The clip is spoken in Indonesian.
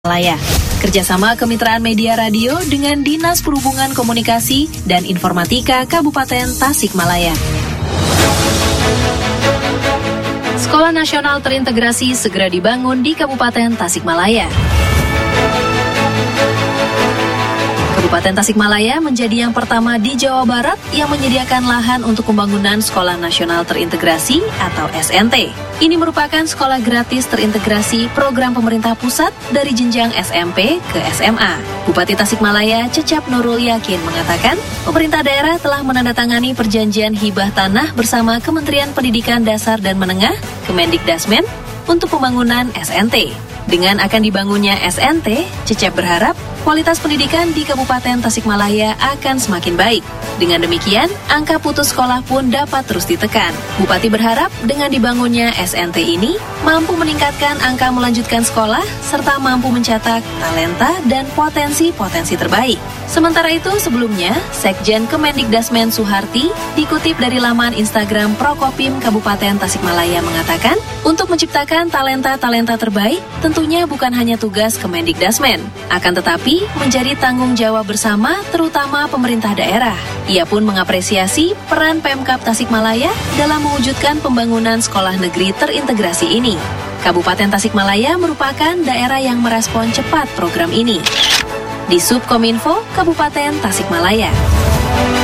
Tasikmalaya. Kerjasama Kemitraan Media Radio dengan Dinas Perhubungan Komunikasi dan Informatika Kabupaten Tasikmalaya. Sekolah Nasional Terintegrasi segera dibangun di Kabupaten Tasikmalaya. Kabupaten Tasikmalaya menjadi yang pertama di Jawa Barat yang menyediakan lahan untuk pembangunan Sekolah Nasional Terintegrasi atau SNT. Ini merupakan sekolah gratis terintegrasi program pemerintah pusat dari jenjang SMP ke SMA. Bupati Tasikmalaya Cecep Nurul Yakin mengatakan, pemerintah daerah telah menandatangani perjanjian hibah tanah bersama Kementerian Pendidikan Dasar dan Menengah, Kemendikdasmen, untuk pembangunan SNT. Dengan akan dibangunnya SNT, Cecep berharap kualitas pendidikan di Kabupaten Tasikmalaya akan semakin baik. Dengan demikian, angka putus sekolah pun dapat terus ditekan. Bupati berharap dengan dibangunnya SNT ini mampu meningkatkan angka melanjutkan sekolah serta mampu mencetak talenta dan potensi-potensi terbaik. Sementara itu, sebelumnya, Sekjen Kemendikdasmen Suharti dikutip dari laman Instagram Prokopim Kabupaten Tasikmalaya mengatakan, untuk menciptakan talenta-talenta terbaik tentunya bukan hanya tugas Kemendikdasmen, akan tetapi menjadi tanggung jawab bersama terutama pemerintah daerah. Ia pun mengapresiasi peran Pemkab Tasikmalaya dalam mewujudkan pembangunan sekolah negeri terintegrasi ini. Kabupaten Tasikmalaya merupakan daerah yang merespon cepat program ini. Di Subkominfo Kabupaten Tasikmalaya.